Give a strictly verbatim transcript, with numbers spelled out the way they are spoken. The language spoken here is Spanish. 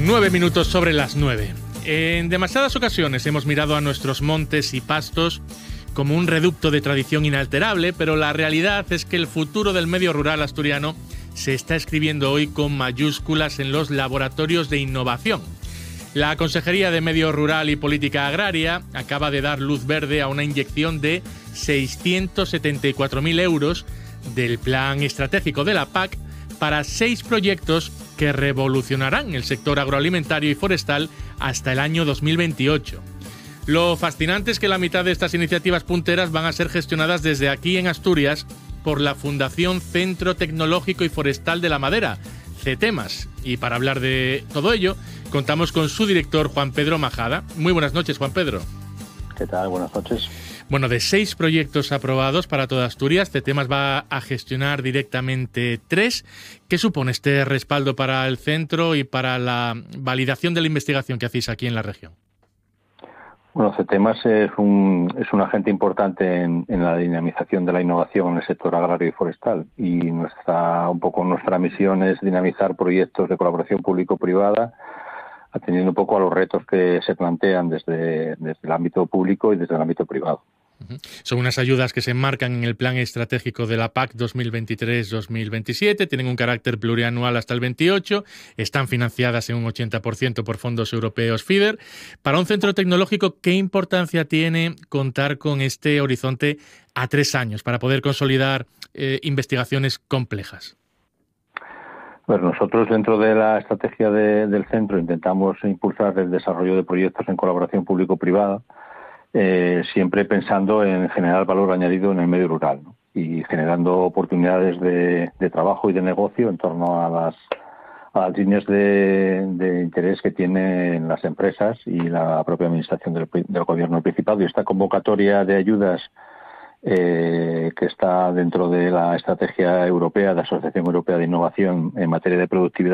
Nueve minutos sobre las nueve. En demasiadas ocasiones hemos mirado a nuestros montes y pastos como un reducto de tradición inalterable, pero la realidad es que el futuro del medio rural asturiano se está escribiendo hoy con mayúsculas en los laboratorios de innovación. La Consejería de Medio Rural y Política Agraria acaba de dar luz verde a una inyección de seiscientos setenta y cuatro mil euros del Plan Estratégico de la P A C para seis proyectos que revolucionarán el sector agroalimentario y forestal hasta el año dos mil veintiocho. Lo fascinante es que la mitad de estas iniciativas punteras van a ser gestionadas desde aquí en Asturias por la Fundación Centro Tecnológico y Forestal de la Madera, CETEMAS. Y para hablar de todo ello, contamos con su director, Juan Pedro Majada. Muy buenas noches, Juan Pedro. ¿Qué tal? Buenas noches. Bueno, de seis proyectos aprobados para toda Asturias, CETEMAS va a gestionar directamente tres. ¿Qué supone este respaldo para el centro y para la validación de la investigación que hacéis aquí en la región? Bueno, CETEMAS es un, es un agente importante en, en la dinamización de la innovación en el sector agrario y forestal, y nuestra, un poco nuestra misión es dinamizar proyectos de colaboración público-privada, atendiendo un poco a los retos que se plantean desde, desde el ámbito público y desde el ámbito privado. Son unas ayudas que se enmarcan en el Plan Estratégico de la P A C dos mil veintitrés dos mil veintisiete, tienen un carácter plurianual hasta el veintiocho, están financiadas en un ochenta por ciento por fondos europeos FEDER. Para un centro tecnológico, ¿qué importancia tiene contar con este horizonte a tres años para poder consolidar eh, investigaciones complejas? Bueno, nosotros dentro de la estrategia de, del centro intentamos impulsar el desarrollo de proyectos en colaboración público-privada, eh, siempre pensando en generar valor añadido en el medio rural, ¿no? Y generando oportunidades de, de trabajo y de negocio en torno a las, a las líneas de, de interés que tienen las empresas y la propia administración del, del Gobierno del Principado. Y esta convocatoria de ayudas Eh, que está dentro de la estrategia europea, de la Asociación Europea de Innovación en materia de productividad